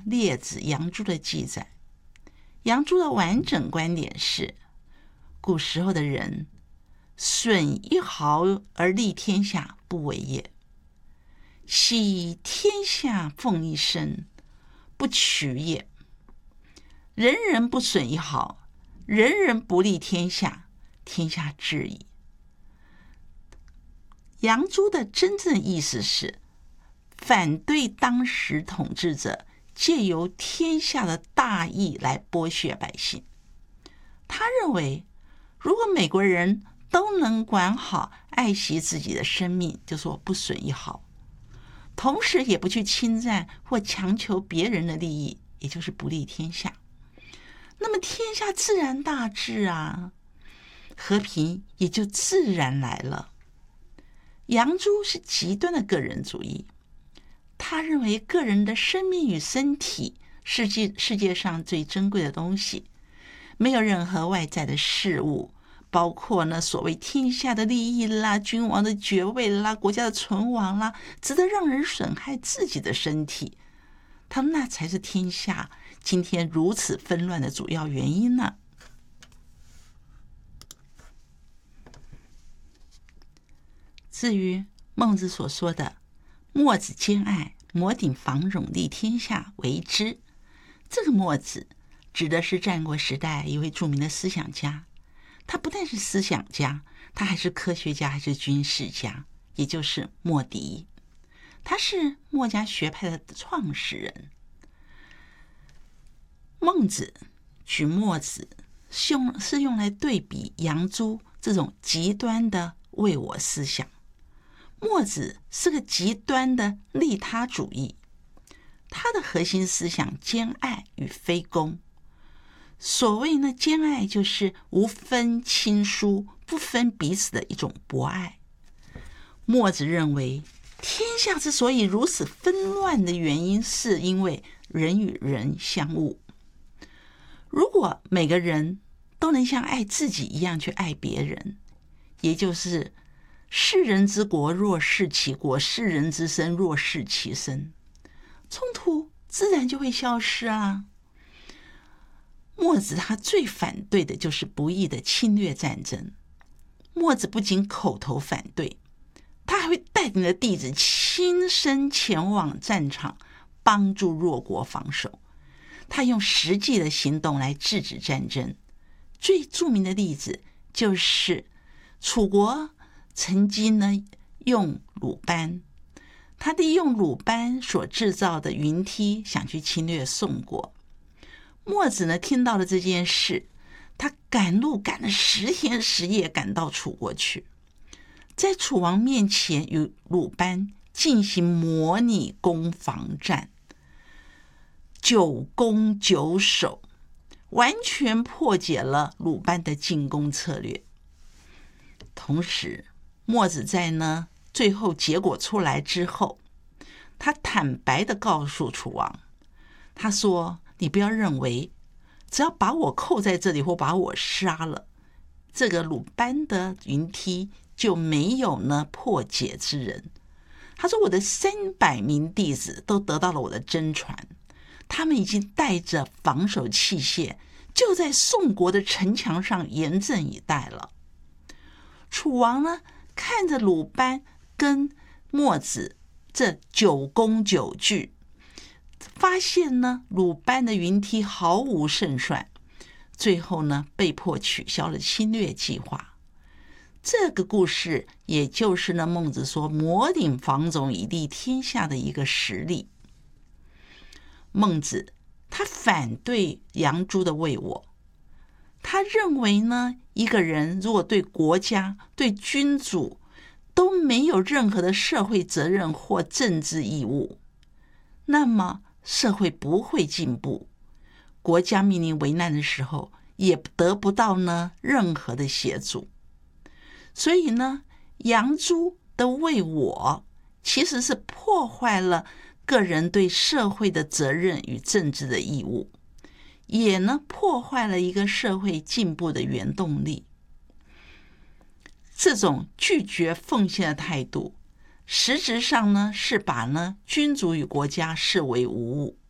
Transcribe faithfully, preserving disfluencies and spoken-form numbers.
列子杨朱的记载。杨朱的完整观点是，古时候的人损一毫而利天下不为也，惜天下奉一身不取也。人人不损一毫，人人不利天下，天下治矣。杨朱的真正意思是反对当时统治者借由天下的大义来剥削百姓。他认为，如果美国人都能管好爱惜自己的生命，就说不损一毫，同时也不去侵占或强求别人的利益，也就是不利天下，那么天下自然大治啊，和平也就自然来了。杨朱是极端的个人主义，他认为个人的生命与身体是世界上最珍贵的东西，没有任何外在的事物，包括呢所谓天下的利益啦、君王的爵位啦、国家的存亡啦，值得让人损害自己的身体。他们那才是天下今天如此纷乱的主要原因呢。至于孟子所说的墨子兼爱，摩顶房踵利天下为之，这个墨子指的是战国时代一位著名的思想家。他不但是思想家，他还是科学家，还是军事家，也就是墨翟。他是墨家学派的创始人。孟子举墨子是用是用来对比杨朱这种极端的为我思想。墨子是个极端的利他主义，他的核心思想兼爱与非攻。所谓呢，兼爱就是无分亲疏、不分彼此的一种博爱。墨子认为，天下之所以如此纷乱的原因，是因为人与人相恶。如果每个人都能像爱自己一样去爱别人，也就是世人之国若视其国，世人之身若视其身，冲突自然就会消失啊。墨子他最反对的就是不义的侵略战争。墨子不仅口头反对，他还会带领着弟子亲身前往战场，帮助弱国防守。他用实际的行动来制止战争。最著名的例子就是楚国曾经呢用鲁班，他利用鲁班所制造的云梯想去侵略宋国。墨子呢听到了这件事，他赶路赶了十天十夜赶到楚国去，在楚王面前与鲁班进行模拟攻防战，九攻九守，完全破解了鲁班的进攻策略。同时墨子在呢最后结果出来之后，他坦白地告诉楚王，他说，你不要认为只要把我扣在这里或把我杀了，这个鲁班的云梯就没有呢破解之人。他说，我的三百名弟子都得到了我的真传，他们已经带着防守器械，就在宋国的城墙上严阵以待了。楚王呢看着鲁班跟墨子这九攻九拒，发现呢鲁班的云梯毫无胜算，最后呢被迫取消了侵略计划。这个故事也就是呢孟子说摩顶房踵以利天下的一个实例。孟子他反对杨朱的为我，他认为呢一个人如果对国家对君主都没有任何的社会责任或政治义务，那么社会不会进步，国家面临危难的时候也得不到呢任何的协助。所以呢杨朱的为我其实是破坏了个人对社会的责任与政治的义务，也呢破坏了一个社会进步的原动力。这种拒绝奉献的态度，实质上呢是把呢君主与国家视为无物。